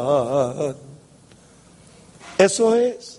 Eso es.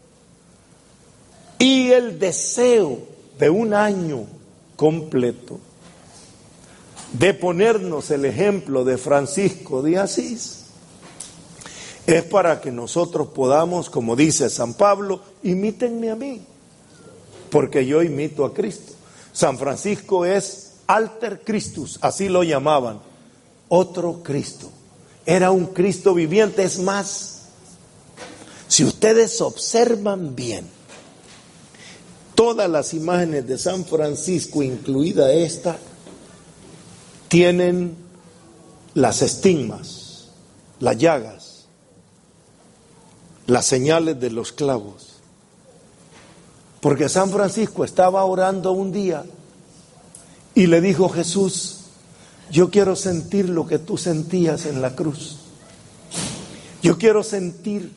Y el deseo de un año completo de ponernos el ejemplo de Francisco de Asís es para que nosotros podamos, como dice San Pablo, imítenme a mí, porque yo imito a Cristo. San Francisco es alter Christus, así lo llamaban, otro Cristo. Era un Cristo viviente. Es más, si ustedes observan bien, todas las imágenes de San Francisco, incluida esta, tienen las estigmas, las llagas, las señales de los clavos. Porque San Francisco estaba orando un día y le dijo: Jesús, yo quiero sentir lo que tú sentías en la cruz. Yo quiero sentir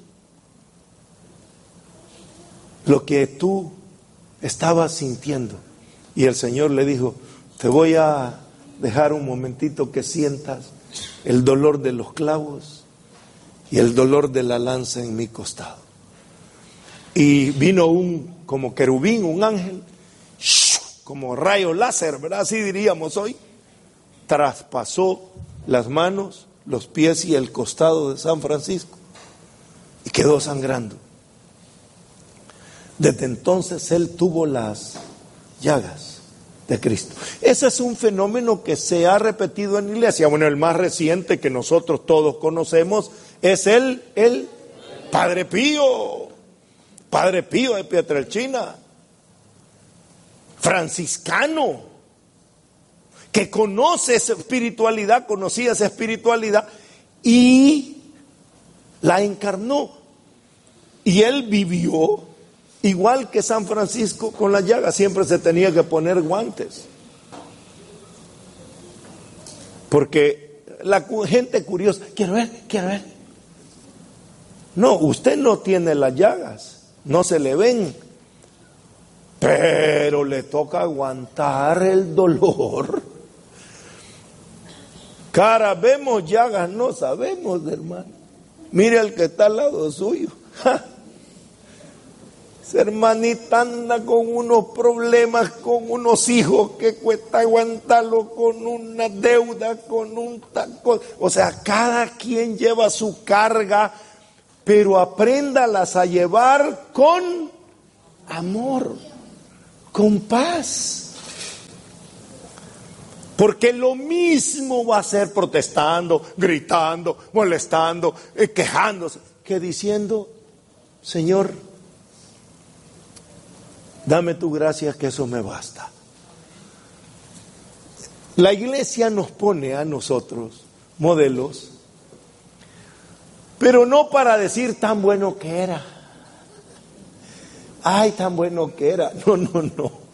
lo que tú estabas sintiendo. Y el Señor le dijo: te voy a dejar un momentito que sientas el dolor de los clavos y el dolor de la lanza en mi costado. Y vino como querubín, un ángel, como rayo láser, ¿verdad? Así diríamos hoy. Traspasó las manos, los pies y el costado de San Francisco y quedó sangrando. Desde entonces él tuvo las llagas de Cristo. Ese es un fenómeno que se ha repetido en la iglesia. Bueno, el más reciente que nosotros todos conocemos es el Padre Pío de Pietrelcina, franciscano, que conoce esa espiritualidad, conocía esa espiritualidad y la encarnó. Y él vivió igual que San Francisco con la llaga. Siempre se tenía que poner guantes, porque la gente curiosa, quiero ver. No, usted no tiene las llagas, no se le ven, pero le toca aguantar el dolor. Cara, vemos llagas, no sabemos, hermano. Mire al que está al lado suyo. Esa hermanita anda con unos problemas, con unos hijos que cuesta aguantarlo, con una deuda, con un taco. O sea, cada quien lleva su carga, pero apréndalas a llevar con amor, con paz. Porque lo mismo va a ser protestando, gritando, molestando, quejándose, que diciendo: Señor, dame tu gracia, que eso me basta. La iglesia nos pone a nosotros modelos, pero no para decir tan bueno que era. Ay, tan bueno que era. No.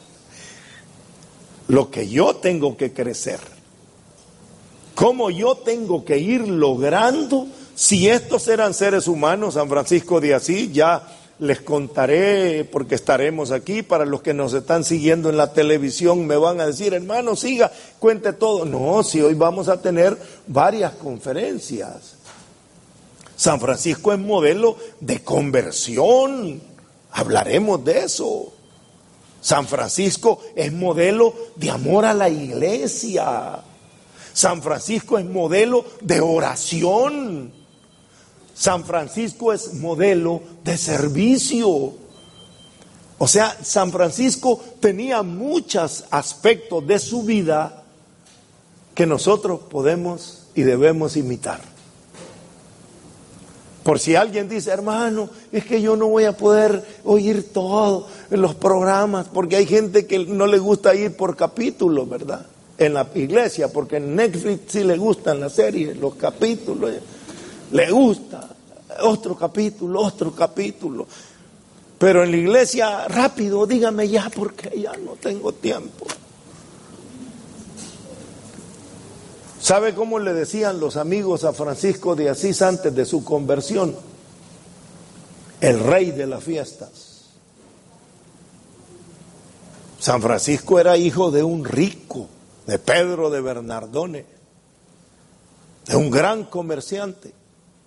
Lo que yo tengo que crecer, cómo yo tengo que ir logrando. Si estos eran seres humanos, San Francisco de Asís, ya les contaré, porque estaremos aquí. Para los que nos están siguiendo en la televisión me van a decir: hermano, siga, cuente todo. No, si hoy vamos a tener varias conferencias. San Francisco es modelo de conversión, hablaremos de eso. San Francisco es modelo de amor a la iglesia. San Francisco es modelo de oración. San Francisco es modelo de servicio. O sea, San Francisco tenía muchos aspectos de su vida que nosotros podemos y debemos imitar. Por si alguien dice: hermano, es que yo no voy a poder oír todo en los programas, porque hay gente que no le gusta ir por capítulos, ¿verdad? En la iglesia, porque en Netflix sí le gustan las series, los capítulos, le gusta otro capítulo. Pero en la iglesia, rápido, dígame ya, porque ya no tengo tiempo. ¿Sabe cómo le decían los amigos a Francisco de Asís antes de su conversión? El rey de las fiestas. San Francisco era hijo de un rico, de Pedro de Bernardone, de un gran comerciante.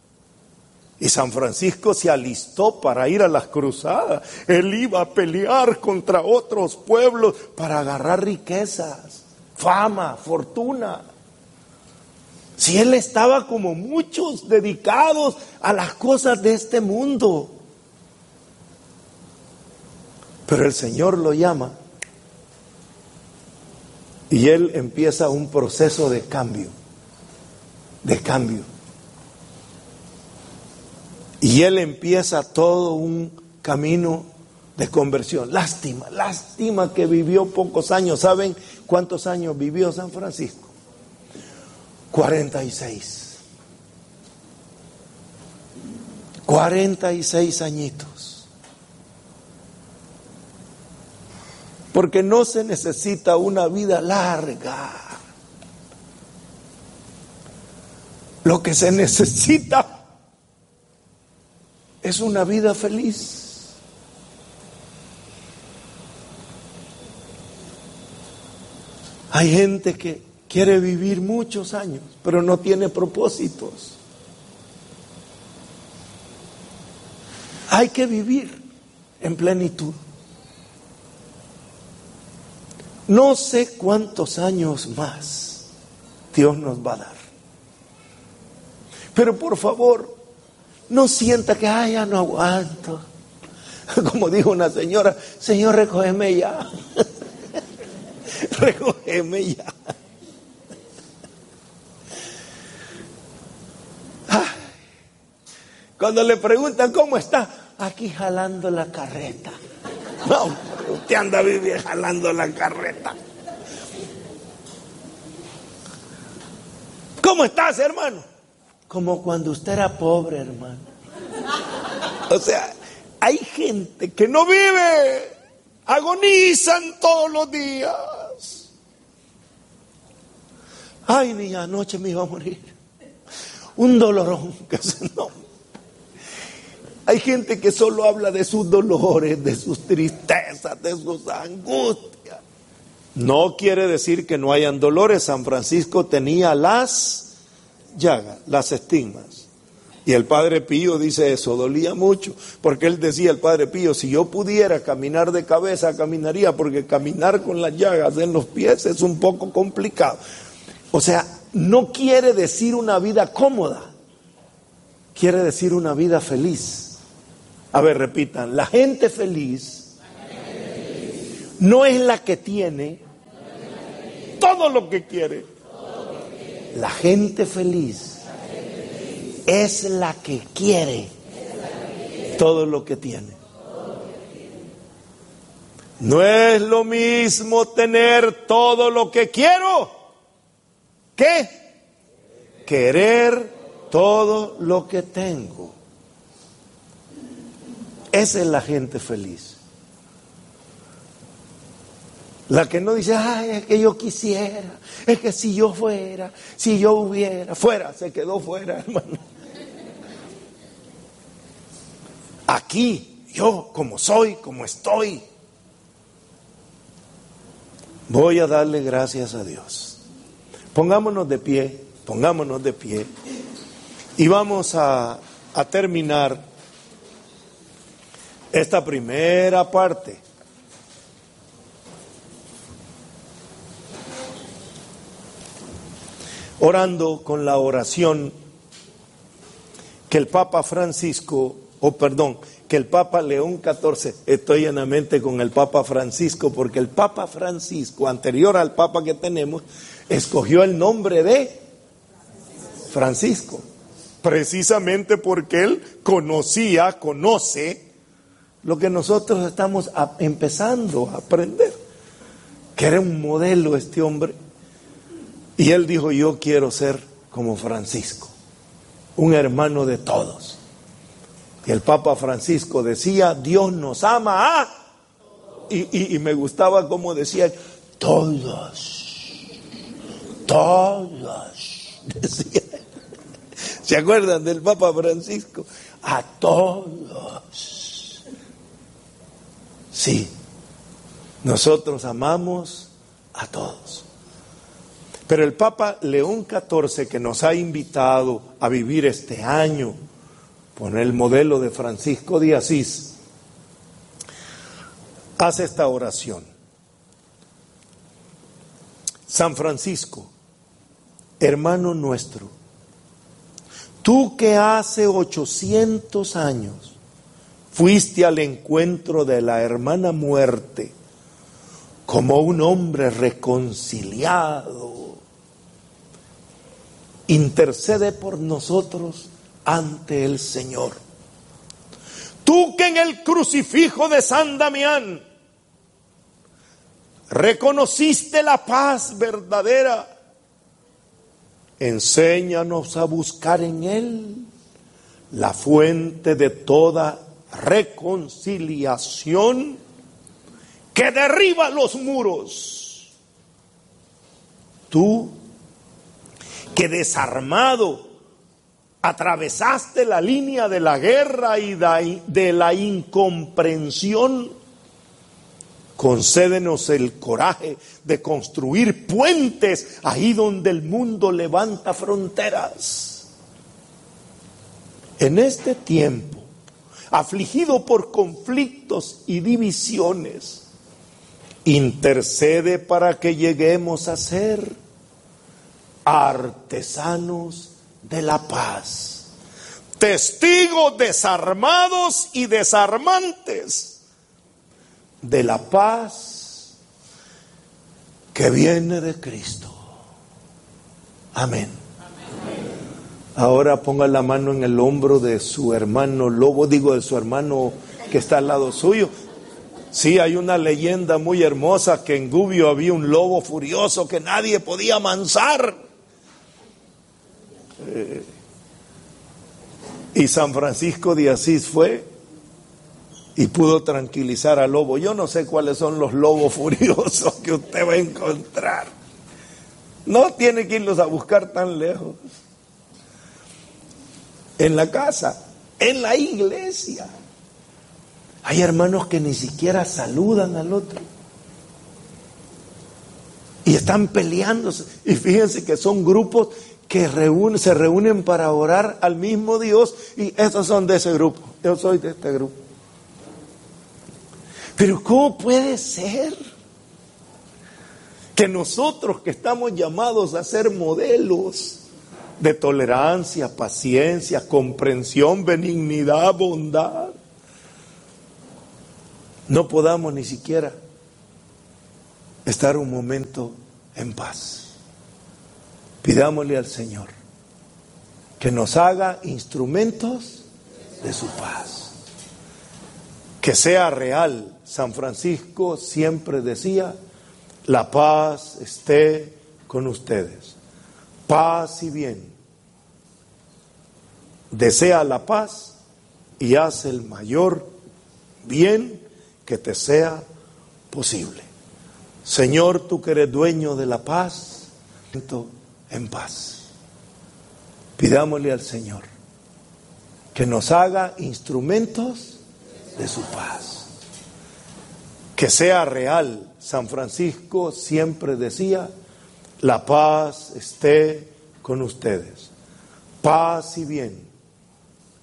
Y San Francisco se alistó para ir a las cruzadas. Él iba a pelear contra otros pueblos para agarrar riquezas, fama, fortuna. Si él estaba como muchos dedicados a las cosas de este mundo. Pero el Señor lo llama y él empieza un proceso de cambio. Y él empieza todo un camino de conversión. Lástima que vivió pocos años. ¿Saben cuántos años vivió San Francisco? 46. 46 añitos. Porque no se necesita una vida larga. Lo que se necesita es una vida feliz. Hay gente que quiere vivir muchos años, pero no tiene propósitos. Hay que vivir en plenitud. No sé cuántos años más Dios nos va a dar. Pero por favor, no sienta que ya no aguanto. Como dijo una señora, Señor, recógeme ya. Recógeme ya. Cuando le preguntan cómo está, aquí jalando la carreta. No, usted anda viviendo jalando la carreta. ¿Cómo estás, hermano? Como cuando usted era pobre, hermano. O sea, hay gente que no vive, agonizan todos los días. Ay, niña, anoche me iba a morir. Un dolorón que se no. Hay gente que solo habla de sus dolores, de sus tristezas, de sus angustias. No quiere decir que no hayan dolores. San Francisco tenía las llagas, las estigmas. Y el Padre Pío dice eso, dolía mucho. Porque él decía, el Padre Pío, si yo pudiera caminar de cabeza, caminaría, porque caminar con las llagas en los pies es un poco complicado. O sea, no quiere decir una vida cómoda, quiere decir una vida feliz. A ver, repitan, la gente feliz no es la que tiene todo lo que quiere. La gente feliz es la que quiere todo lo que tiene. No es lo mismo tener todo lo que quiero que querer todo lo que tengo. Esa es la gente feliz. La que no dice, ay, es que yo quisiera, es que si yo fuera, si yo hubiera, fuera, se quedó fuera, hermano. Aquí, yo, como soy, como estoy, voy a darle gracias a Dios. Pongámonos de pie y vamos a terminar esta primera parte. Orando con la oración que el Papa Francisco, que el Papa León XIV, estoy en la mente con el Papa Francisco, porque el Papa Francisco, anterior al Papa que tenemos, escogió el nombre de Francisco, precisamente porque él conoce lo que nosotros estamos empezando a aprender, que era un modelo este hombre. Y él dijo, yo quiero ser como Francisco, un hermano de todos. Y el Papa Francisco decía, Dios nos ama y me gustaba como decía, todos, decía. ¿Se acuerdan del Papa Francisco? A todos. Sí, nosotros amamos a todos. Pero el Papa León XIV, que nos ha invitado a vivir este año, poner el modelo de Francisco de Asís, hace esta oración. San Francisco, hermano nuestro, tú que hace 800 años fuiste al encuentro de la hermana muerte como un hombre reconciliado, intercede por nosotros ante el Señor. Tú que en el crucifijo de San Damián reconociste la paz verdadera, enséñanos a buscar en Él la fuente de toda reconciliación que derriba los muros. Tú que desarmado atravesaste la línea de la guerra y de la incomprensión, concédenos el coraje de construir puentes ahí donde el mundo levanta fronteras. En este tiempo, afligido por conflictos y divisiones, intercede para que lleguemos a ser artesanos de la paz, testigos desarmados y desarmantes de la paz que viene de Cristo. Amén. Ahora ponga la mano en el hombro de su hermano lobo, de su hermano que está al lado suyo. Sí, hay una leyenda muy hermosa que en Gubbio había un lobo furioso que nadie podía amansar. Y San Francisco de Asís fue y pudo tranquilizar al lobo. Yo no sé cuáles son los lobos furiosos que usted va a encontrar. No tiene que irlos a buscar tan lejos. En la casa, en la iglesia, hay hermanos que ni siquiera saludan al otro y están peleándose. Y fíjense que son grupos que se reúnen para orar al mismo Dios, y estos son de ese grupo, yo soy de este grupo. Pero ¿cómo puede ser que nosotros, que estamos llamados a ser modelos de tolerancia, paciencia, comprensión, benignidad, bondad, no podamos ni siquiera estar un momento en paz? Pidámosle al Señor que nos haga instrumentos de su paz, que sea real. San Francisco siempre decía: la paz esté con ustedes. Paz y bien. Desea la paz y haz el mayor bien que te sea posible. Señor, tú que eres dueño de la paz, en paz. Pidámosle al Señor que nos haga instrumentos de su paz, que sea real. San Francisco siempre decía: la paz esté con ustedes. Paz y bien.